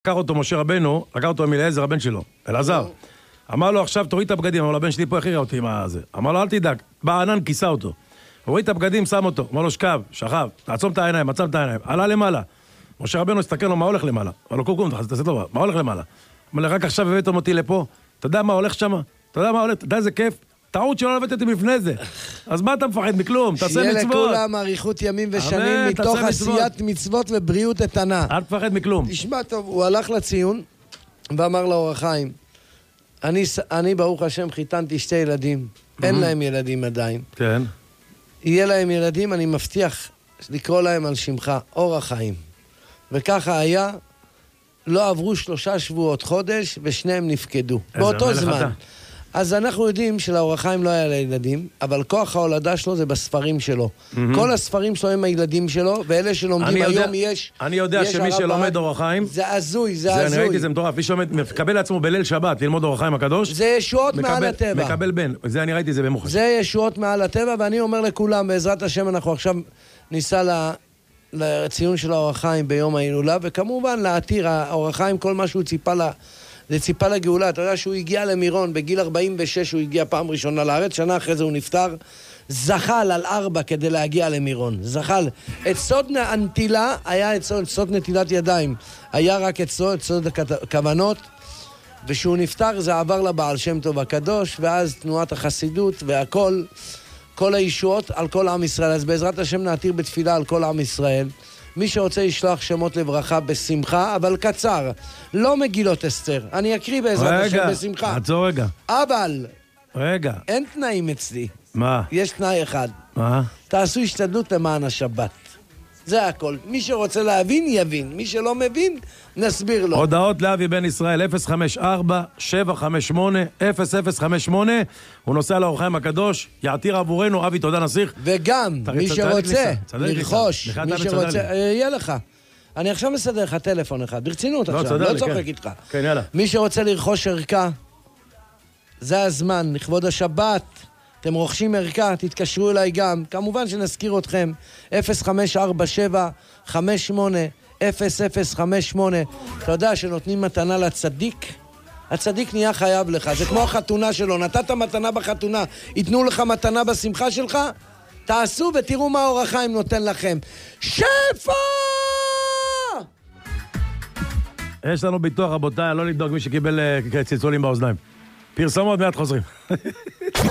לקח אותו משה רבנו, לקח אותו מאליעזר, הבן שלו, אלעזר. אמר לו, עכשיו תוריד את הבגדים, אמר לו, הבן שלי פה הכי ראה אותי עם זה. אמר לו, אל תדאג, בא הענן, כיסה אותו. הוריד את הבגדים, שם אותו. אמר לו, שכב, שכב, תעצום את העיניים, עצם את העיניים. עלה למעלה. משה רבנו הסתכל לו, מה הולך למעלה? אמר לו, קום, תעשה טובה, מה הולך למעלה? אמר לו, רק עכשיו הבאתם אותי לפה. אתה יודע מה הולך שם? אתה יודע מה הולך? אתה יודע איזה כיף? טעות שלא הבאת אותי בפני זה. אז מה אתה מפחד מכלום? תעשה מצוות. שיהיה לכולם אריכות ימים ושנים מתוך עשיית מצוות ובריאות איתנה. אל תפחד מכלום. תשמע טוב, הוא הלך לציון ואמר לאור החיים, אני ברוך השם חיתנתי 2 ילדים, אין להם ילדים עדיין. כן. יהיה להם ילדים, אני מבטיח לקרוא להם על שמך, אור החיים. וככה היה, לא עברו 3 שבועות, חודש, ושניהם נפקדו. באותו זמן. אז אנחנו יודעים שלאור החיים לא היה לילדים, אבל כוח ההולדה שלו זה בספרים שלו. כל הספרים שלו הם הילדים שלו, ואלה שלומדים היום יש... אני יודע שמי שלומד אור החיים... זה הזוי, זה הזוי. אני ראיתי, זה מטורף. מי שמקבל לעצמו בליל שבת ללמוד אור החיים הקדוש... זה ישועות מעל הטבע. מקבל בן. זה אני ראיתי, זה במוחש. זה ישועות מעל הטבע, ואני אומר לכולם, בעזרת השם אנחנו עכשיו ניסע לציון של האור החיים ביום ההילולה, וכמובן להתיר, האור החיים, כל מה שהוא ציפה זה ציפה לגאולה. אתה יודע שהוא הגיע למירון, בגיל 46 הוא הגיע פעם ראשונה לארץ, שנה אחרי זה הוא נפטר, זחל על 4 כדי להגיע למירון. זחל. את סוד הנטילה היה את סוד נטילת ידיים. היה רק את סוד הכוונות, ושהוא נפטר זה עבר לבעל שם טוב הקדוש, ואז תנועת החסידות והכל, כל הישועות על כל עם ישראל. אז בעזרת השם נעתיר בתפילה על כל עם ישראל. מי שרוצה לשלוח שמות לברכה בשמחה, אבל קצר, לא מגילות אסתר. אני אקריא בעזרת השם בשמחה. רגע, עצור רגע. אבל, רגע. אין תנאים אצלי. מה? יש תנאי אחד. מה? תעשו השתדלות למען השבת. זה הכל. מי שרוצה להבין, יבין. מי שלא מבין, נסביר לו. הודעות לאבי בן ישראל, 054-758-0058. הוא נוסע לאור החיים הקדוש, יעתיר עבורנו, אבי, תודה נסיך. וגם, מי שרוצה לרכוש, מי שרוצה, יהיה לך. אני עכשיו מסדר לך טלפון אחד, ברצינות עכשיו, לא צוחק איתך. כן, יאללה. מי שרוצה לרכוש ערכה, זה הזמן, לכבוד השבת. אתם רוכשים ערכה, תתקשרו אליי גם. כמובן שנזכיר אתכם, 0547-58-0058. אתה יודע שנותנים מתנה לצדיק? הצדיק נהיה חייב לך. זה כמו החתונה שלו. נתת מתנה בחתונה, ייתנו לך מתנה בשמחה שלך? תעשו ותראו מה אור החיים נותן לכם. שפע! יש לנו ביטוח, רבותיי, לא לדאוג מי שקיבל צלצולים באוזניים. פרסומות, מיד חוזרים.